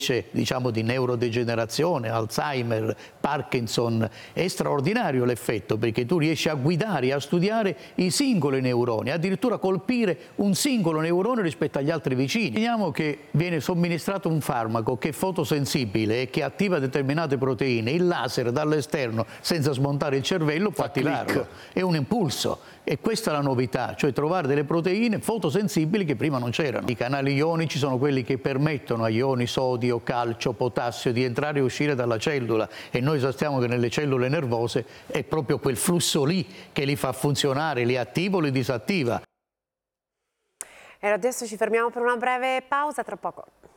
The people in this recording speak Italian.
diciamo di neurodegenerazione, Alzheimer, Parkinson, è straordinario l'effetto, perché tu riesci a guidare e a studiare i singoli neuroni, addirittura colpire un singolo neurone rispetto agli altri vicini. Vediamo che viene somministrato un farmaco che è fotosensibile e che attiva determinate proteine, il laser dall'esterno senza smontare il cervello può attivarlo, è un impulso. E questa è la novità, cioè trovare delle proteine fotosensibili che prima non c'erano. I canali ionici sono quelli che permettono agli ioni sodio, calcio, potassio di entrare e uscire dalla cellula, e noi sappiamo che nelle cellule nervose è proprio quel flusso lì che li fa funzionare, li attiva o li disattiva. E adesso ci fermiamo per una breve pausa, tra poco.